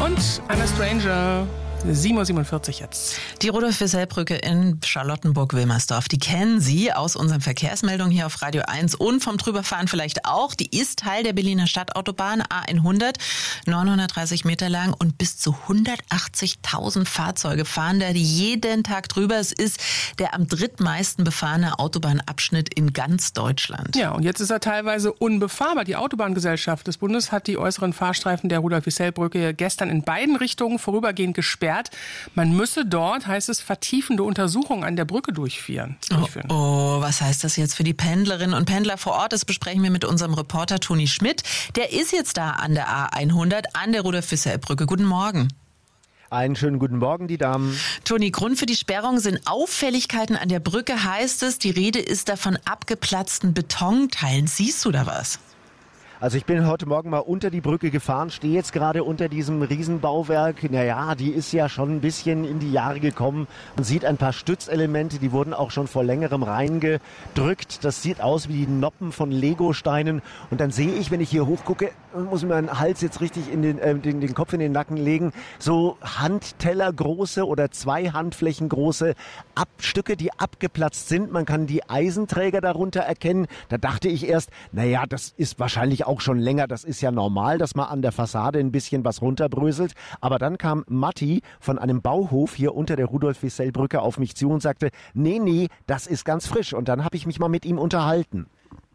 Und Anna Stranger. 7:47 Uhr jetzt. Die Rudolf-Wissell-Brücke in Charlottenburg-Wilmersdorf, die kennen Sie aus unseren Verkehrsmeldungen hier auf Radio 1 und vom Drüberfahren vielleicht auch. Die ist Teil der Berliner Stadtautobahn A100, 930 Meter lang und bis zu 180.000 Fahrzeuge fahren da jeden Tag drüber. Es ist der am drittmeisten befahrene Autobahnabschnitt in ganz Deutschland. Ja, und jetzt ist er teilweise unbefahrbar. Die Autobahngesellschaft des Bundes hat die äußeren Fahrstreifen der Rudolf-Wissell-Brücke gestern in beiden Richtungen vorübergehend gesperrt. Man müsse dort, heißt es, vertiefende Untersuchungen an der Brücke durchführen. Oh, was heißt das jetzt für die Pendlerinnen und Pendler vor Ort? Das besprechen wir mit unserem Reporter Toni Schmidt. Der ist jetzt da an der A100, an der Rudolf-Wissell-Brücke. Guten Morgen. Einen schönen guten Morgen, die Damen. Toni, Grund für die Sperrung sind Auffälligkeiten an der Brücke, heißt es. Die Rede ist da von abgeplatzten Betonteilen. Siehst du da was? Also ich bin heute Morgen mal unter die Brücke gefahren, stehe jetzt gerade unter diesem Riesenbauwerk. Naja, die ist ja schon ein bisschen in die Jahre gekommen. Man sieht ein paar Stützelemente, die wurden auch schon vor längerem reingedrückt. Das sieht aus wie die Noppen von Legosteinen. Und dann sehe ich, wenn ich hier hochgucke, muss ich meinen Hals jetzt richtig in den Kopf in den Nacken legen, so Handtellergroße oder 2 Handflächen große Stücke, die abgeplatzt sind. Man kann die Eisenträger darunter erkennen. Da dachte ich erst, naja, das ist wahrscheinlich auch schon länger, das ist ja normal, dass man an der Fassade ein bisschen was runterbröselt. Aber dann kam Matti von einem Bauhof hier unter der Rudolf-Wissell-Brücke auf mich zu und sagte, nee, das ist ganz frisch. Und dann habe ich mich mal mit ihm unterhalten.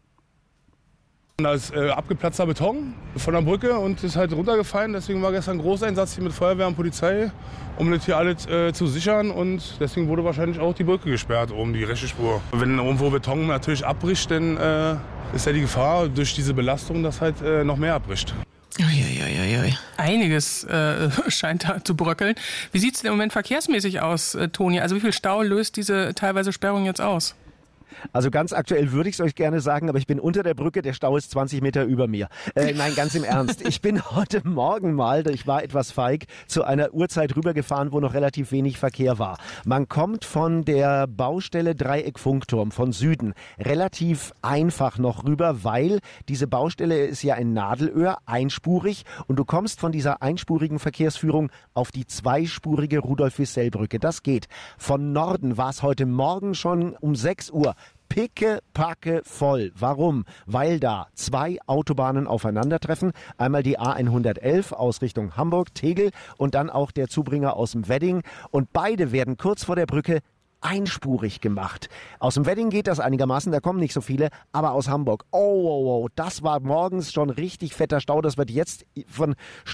Da ist abgeplatzter Beton von der Brücke und ist halt runtergefallen. Deswegen war gestern ein Großeinsatz hier mit Feuerwehr und Polizei, um das hier alles zu sichern. Und deswegen wurde wahrscheinlich auch die Brücke gesperrt, oben die rechte Spur. Wenn irgendwo Beton natürlich abbricht, dann ist ja die Gefahr durch diese Belastung, dass halt noch mehr abbricht. Uiuiuiui. Einiges scheint da zu bröckeln. Wie sieht es im Moment verkehrsmäßig aus, Toni? Also wie viel Stau löst diese teilweise Sperrung jetzt aus? Also ganz aktuell würde ich es euch gerne sagen, aber ich bin unter der Brücke, der Stau ist 20 Meter über mir. Nein, ganz im Ernst. Ich bin heute Morgen mal, ich war etwas feig, zu einer Uhrzeit rübergefahren, wo noch relativ wenig Verkehr war. Man kommt von der Baustelle Dreieck-Funkturm von Süden relativ einfach noch rüber, weil diese Baustelle ist ja ein Nadelöhr, einspurig, und du kommst von dieser einspurigen Verkehrsführung auf die zweispurige Rudolf-Wissell-Brücke. Das geht. Von Norden war es heute Morgen schon um 6 Uhr. Pickepacke voll. Warum? Weil da 2 Autobahnen aufeinandertreffen. Einmal die A111 aus Richtung Hamburg, Tegel, und dann auch der Zubringer aus dem Wedding. Und beide werden kurz vor der Brücke einspurig gemacht. Aus dem Wedding geht das einigermaßen, da kommen nicht so viele, aber aus Hamburg, das war morgens schon richtig fetter Stau. Das wird jetzt von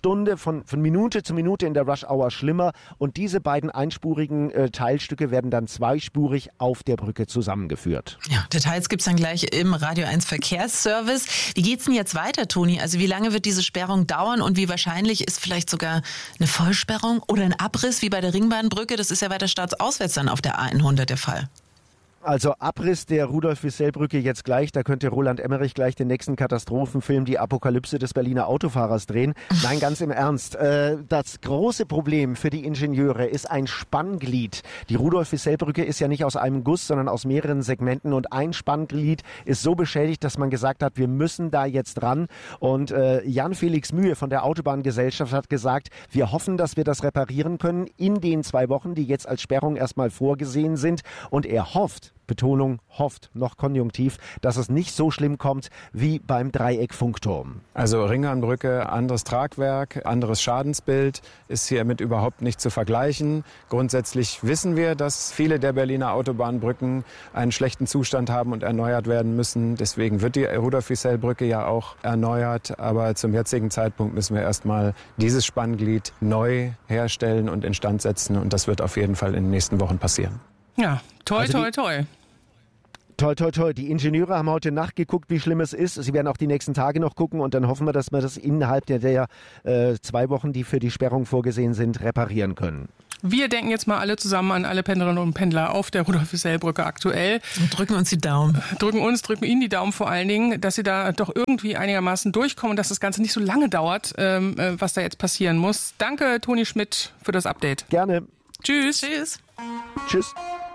Minute zu Minute in der Rush Hour schlimmer, und diese beiden einspurigen Teilstücke werden dann zweispurig auf der Brücke zusammengeführt. Ja, Details gibt's dann gleich im Radio 1 Verkehrsservice. Wie geht's denn jetzt weiter, Toni? Also wie lange wird diese Sperrung dauern und wie wahrscheinlich ist vielleicht sogar eine Vollsperrung oder ein Abriss wie bei der Ringbahnbrücke? Das ist ja weiter staatsauswärts dann auf der A100 der Fall. Also Abriss der Rudolf-Wissell-Brücke jetzt gleich, da könnte Roland Emmerich gleich den nächsten Katastrophenfilm Die Apokalypse des Berliner Autofahrers drehen. Nein, ganz im Ernst. Das große Problem für die Ingenieure ist ein Spannglied. Die Rudolf-Wissell-Brücke ist ja nicht aus einem Guss, sondern aus mehreren Segmenten, und ein Spannglied ist so beschädigt, dass man gesagt hat, wir müssen da jetzt ran. Und Jan-Felix Mühe von der Autobahngesellschaft hat gesagt, wir hoffen, dass wir das reparieren können in den 2 Wochen, die jetzt als Sperrung erstmal vorgesehen sind. Und er hofft, Betonung, hofft, noch konjunktiv, dass es nicht so schlimm kommt wie beim Dreieck-Funkturm. Also Ringbahnbrücke, anderes Tragwerk, anderes Schadensbild, ist hiermit überhaupt nicht zu vergleichen. Grundsätzlich wissen wir, dass viele der Berliner Autobahnbrücken einen schlechten Zustand haben und erneuert werden müssen. Deswegen wird die Rudolf-Wissell-Brücke ja auch erneuert. Aber zum jetzigen Zeitpunkt müssen wir erstmal dieses Spannglied neu herstellen und instand setzen. Und das wird auf jeden Fall in den nächsten Wochen passieren. Ja, toi. Toi, toi, toi. Die Ingenieure haben heute Nacht geguckt, wie schlimm es ist. Sie werden auch die nächsten Tage noch gucken, und dann hoffen wir, dass wir das innerhalb der 2 Wochen, die für die Sperrung vorgesehen sind, reparieren können. Wir denken jetzt mal alle zusammen an alle Pendlerinnen und Pendler auf der Rudolf-Wissell-Brücke aktuell. Und drücken uns die Daumen. Drücken Ihnen die Daumen vor allen Dingen, dass Sie da doch irgendwie einigermaßen durchkommen, dass das Ganze nicht so lange dauert, was da jetzt passieren muss. Danke, Toni Schmidt, für das Update. Gerne. Tschüss. Tschüss. Tschüss.